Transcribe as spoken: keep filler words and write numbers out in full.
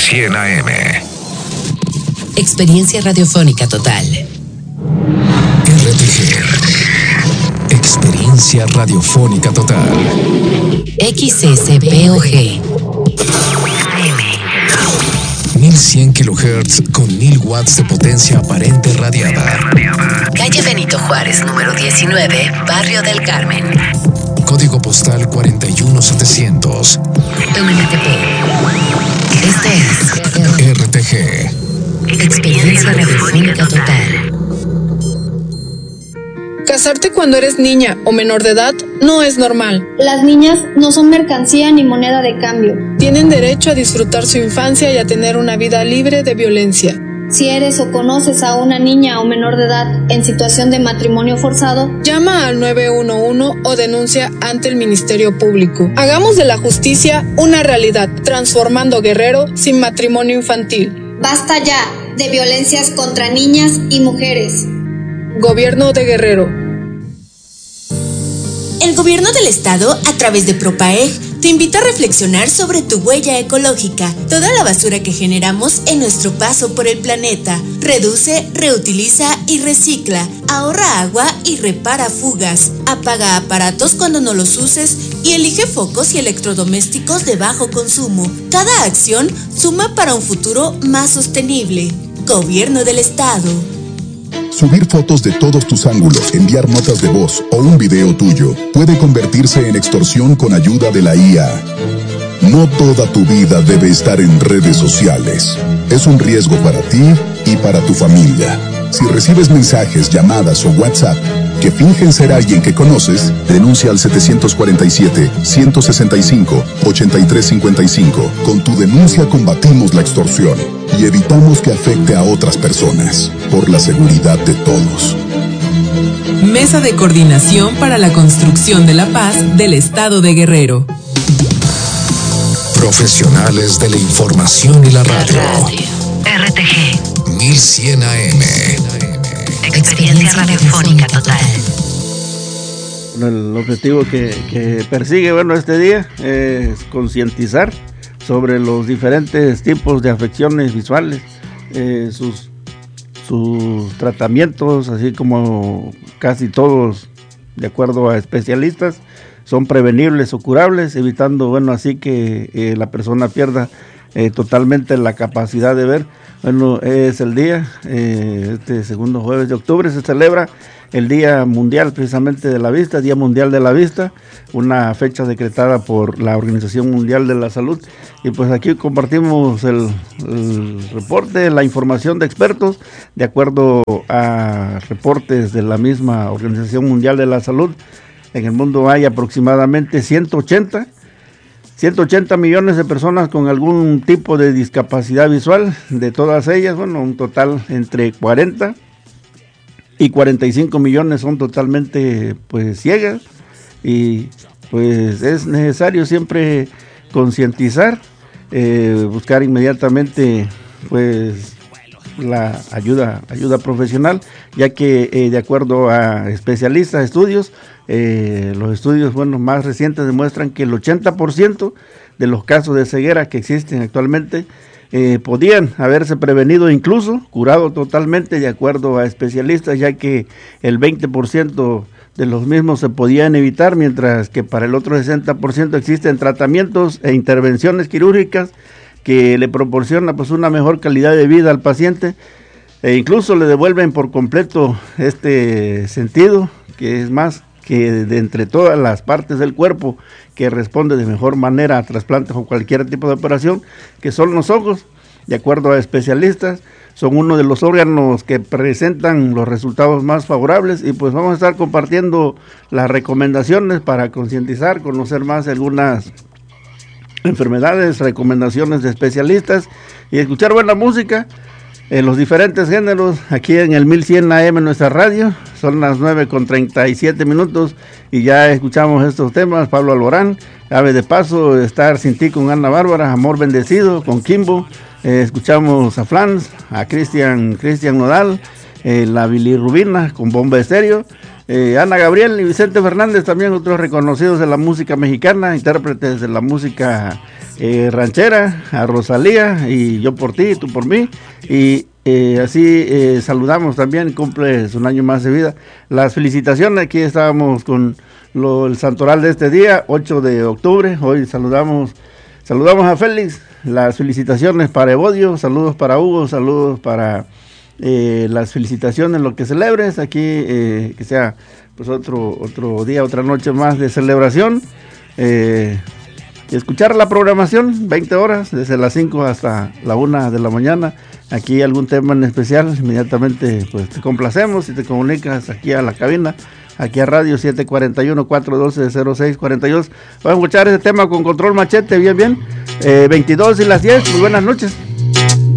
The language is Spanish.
cien A M. Experiencia radiofónica total. R T G. Experiencia radiofónica total. X S P O G. mil cien kilohertz con mil watts de potencia aparente radiada. Calle Benito Juárez, número diecinueve, Barrio del Carmen. Código postal cuarenta y uno setecientos. M T P. Esto es R T G. Experiencia radiofónica total. Casarte cuando eres niña o menor de edad no es normal. Las niñas no son mercancía ni moneda de cambio. Tienen derecho a disfrutar su infancia y a tener una vida libre de violencia. Si eres o conoces a una niña o menor de edad en situación de matrimonio forzado, llama al nueve uno uno o denuncia ante el Ministerio Público. Hagamos de la justicia una realidad, transformando Guerrero sin matrimonio infantil. Basta ya de violencias contra niñas y mujeres. Gobierno de Guerrero. El gobierno del estado, a través de Propaeg, te invita a reflexionar sobre tu huella ecológica, toda la basura que generamos en nuestro paso por el planeta. Reduce, reutiliza y recicla. Ahorra agua y repara fugas. Apaga aparatos cuando no los uses y elige focos y electrodomésticos de bajo consumo. Cada acción suma para un futuro más sostenible. Gobierno del estado. Subir fotos de todos tus ángulos, enviar notas de voz o un video tuyo puede convertirse en extorsión con ayuda de la I A. No toda tu vida debe estar en redes sociales. Es un riesgo para ti y para tu familia. Si recibes mensajes, llamadas o WhatsApp que fingen ser alguien que conoces, denuncia al siete cuatro siete, uno seis cinco, ocho tres cinco cinco. Con tu denuncia combatimos la extorsión y evitamos que afecte a otras personas, por la seguridad de todos. Mesa de Coordinación para la Construcción de la Paz del Estado de Guerrero. Profesionales de la información y la radio. Radio. R T G. mil cien A M. Experiencia radiofónica total. El objetivo que, que persigue, bueno, este día es concientizar sobre los diferentes tipos de afecciones visuales, eh, sus, sus tratamientos, así como casi todos, de acuerdo a especialistas, son prevenibles o curables, evitando, bueno, así que eh, la persona pierda eh, totalmente la capacidad de ver. Bueno, es el día, eh, este segundo jueves de octubre se celebra el Día Mundial precisamente de la Vista, Día Mundial de la Vista, una fecha decretada por la Organización Mundial de la Salud. Y pues aquí compartimos el, el reporte, la información de expertos, de acuerdo a reportes de la misma Organización Mundial de la Salud. En el mundo hay aproximadamente ciento ochenta millones de personas con algún tipo de discapacidad visual. De todas ellas, bueno, un total entre cuarenta y cuarenta y cinco millones son totalmente pues ciegas, y pues es necesario siempre concientizar, eh, buscar inmediatamente pues la ayuda ayuda profesional, ya que eh, de acuerdo a especialistas, estudios, eh, los estudios bueno más recientes demuestran que el ochenta por ciento de los casos de ceguera que existen actualmente eh, podían haberse prevenido, incluso curado totalmente, de acuerdo a especialistas, ya que el veinte por ciento de los mismos se podían evitar, mientras que para el otro sesenta por ciento existen tratamientos e intervenciones quirúrgicas que le proporciona pues una mejor calidad de vida al paciente, e incluso le devuelven por completo este sentido, que es más que de entre todas las partes del cuerpo que responde de mejor manera a trasplantes o cualquier tipo de operación, que son los ojos. De acuerdo a especialistas, son uno de los órganos que presentan los resultados más favorables, y pues vamos a estar compartiendo las recomendaciones para concientizar, conocer más algunas enfermedades, recomendaciones de especialistas y escuchar buena música en los diferentes géneros aquí en el mil cien A M, nuestra radio. Son las nueve con treinta y siete minutos y ya escuchamos estos temas: Pablo Alborán, Ave de Paso, Estar sin ti con Ana Bárbara, Amor Bendecido con Kimbo, eh, escuchamos a Flans, a Cristian Cristian Nodal, eh, la bilirrubina con Bomba Estéreo, Eh, Ana Gabriel y Vicente Fernández, también otros reconocidos de la música mexicana, intérpretes de la música eh, ranchera, a Rosalía, y Yo por ti, tú por mí, y eh, así eh, saludamos también, cumple un año más de vida. Las felicitaciones, aquí estábamos con lo, el santoral de este día, ocho de octubre, hoy saludamos, saludamos a Félix, las felicitaciones para Evodio, saludos para Hugo, saludos para... Eh, las felicitaciones, lo que celebres aquí, eh, que sea pues otro otro día, otra noche más de celebración, eh, y escuchar la programación, veinte horas, desde las cinco hasta la una de la mañana, aquí algún tema en especial, inmediatamente pues te complacemos y te comunicas aquí a la cabina, aquí a Radio siete cuarenta y uno, cuatro doce, cero seis cuarenta y dos, vamos a escuchar ese tema con Control Machete, bien bien, eh, veintidós y las diez, muy buenas noches.